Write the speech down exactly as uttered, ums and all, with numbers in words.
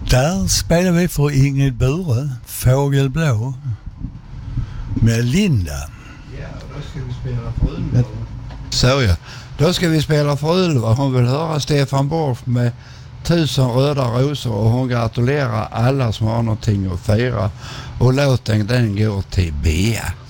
Där spelar vi för Ingrid Bure, Fågelblå, med Linda. Ja, då ska vi spela för Ulva. Så ja, då ska vi spela för Ulva. Hon vill höra Stefan Borf med Tusen röda rosor och hon gratulerar alla som har någonting att fira. Och låten den går till Bea.